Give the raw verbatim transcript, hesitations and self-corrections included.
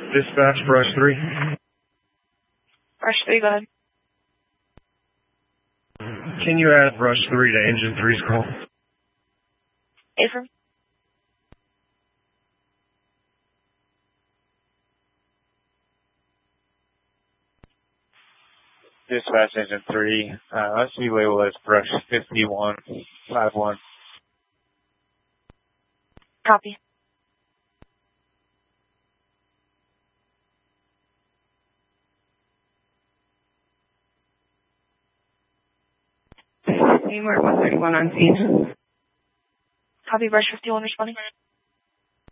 Dispatch, brush three. Brush three, go ahead. Can you add brush three to engine three's call? Affirm. Dispatch engine three. Uh, let's be labeled as brush fifty-one five one. Copy. Hayward one thirty-one on scene. Copy, brush fifty-one responding.